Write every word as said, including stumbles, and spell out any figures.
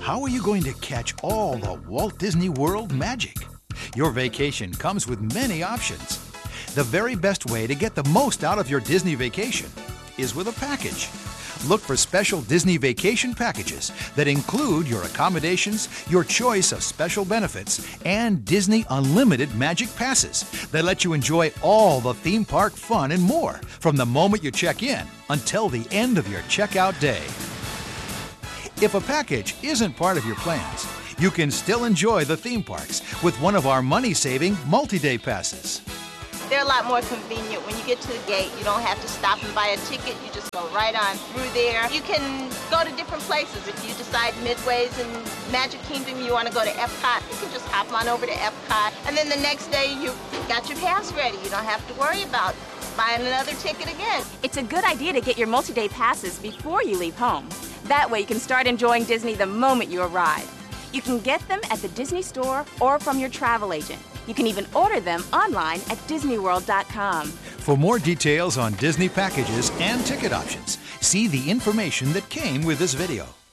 How are you going to catch all the Walt Disney World magic? Your vacation comes with many options. The very best way to get the most out of your Disney vacation is with a package. Look for special Disney vacation packages that include your accommodations, your choice of special benefits, and Disney Unlimited Magic Passes that let you enjoy all the theme park fun and more from the moment you check in until the end of your checkout day. If a package isn't part of your plans, you can still enjoy the theme parks with one of our money-saving multi-day passes. They're a lot more convenient. When you get to the gate, you don't have to stop and buy a ticket. You just go right on through there. You can go to different places. If you decide midways in Magic Kingdom you want to go to Epcot, you can just hop on over to Epcot. And then the next day you got your pass ready. You don't have to worry about buying another ticket again. It's a good idea to get your multi-day passes before you leave home. That way you can start enjoying Disney the moment you arrive. You can get them at the Disney Store or from your travel agent. You can even order them online at Disney World dot com. For more details on Disney packages and ticket options, see the information that came with this video.